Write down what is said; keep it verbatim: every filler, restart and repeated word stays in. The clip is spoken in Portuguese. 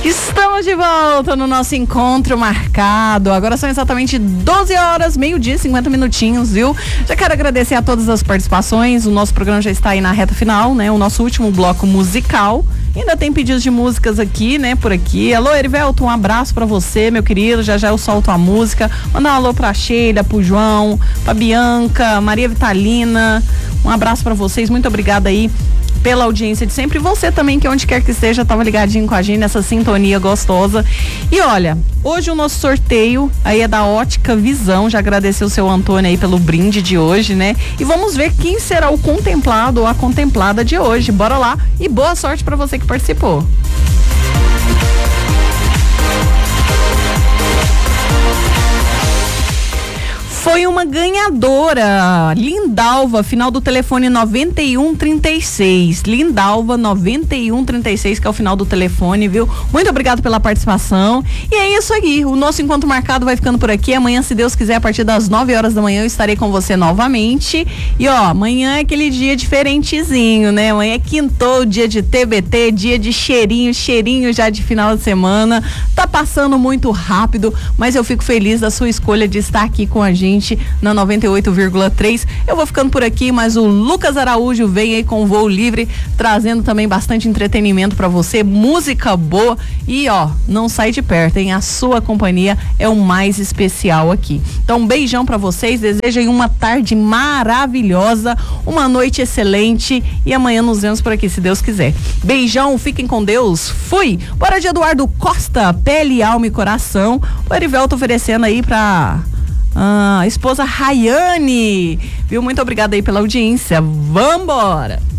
Estamos de volta no nosso encontro marcado. Agora são exatamente doze horas, meio-dia, cinquenta minutinhos, viu? Já quero agradecer a todas as participações. O nosso programa já está aí na reta final, né? O nosso último bloco musical. Ainda tem pedidos de músicas aqui, né? Por aqui. Alô, Erivelto, um abraço pra você, meu querido. Já já eu solto a música. Mandar um alô pra Sheila, pro João, pra Bianca, Maria Vitalina. Um abraço pra vocês. Muito obrigada aí pela audiência de sempre. E você também, que onde quer que esteja, tava ligadinho com a gente nessa sintonia gostosa. E olha, hoje o nosso sorteio aí é da Ótica Visão. Já agradecer o seu Antônio aí pelo brinde de hoje, né? E vamos ver quem será o contemplado ou a contemplada de hoje. Bora lá e boa sorte para você que participou. Foi uma ganhadora, Lindalva, final do telefone noventa e um trinta e seis. Lindalva noventa e um trinta e seis, que é o final do telefone, viu? Muito obrigado pela participação. E é isso aí, o nosso encontro marcado vai ficando por aqui. Amanhã, se Deus quiser, a partir das nove horas da manhã, eu estarei com você novamente. E ó, amanhã é aquele dia diferentezinho, né? Amanhã é quintou, dia de T B T, dia de cheirinho, cheirinho já de final de semana. Tá passando muito rápido, mas eu fico feliz da sua escolha de estar aqui com a gente na noventa e oito vírgula três. Eu vou ficando por aqui, mas o Lucas Araújo vem aí com o Voo Livre, trazendo também bastante entretenimento pra você, música boa e ó, não sai de perto, hein? A sua companhia é o mais especial aqui. Então, um beijão pra vocês, desejem uma tarde maravilhosa, uma noite excelente e amanhã nos vemos por aqui, se Deus quiser. Beijão, fiquem com Deus, fui! Bora de Eduardo Costa, Pele, Alma e Coração. O Erivelto oferecendo aí pra Ah, a esposa Rayane, viu? Muito obrigada aí pela audiência. Vambora!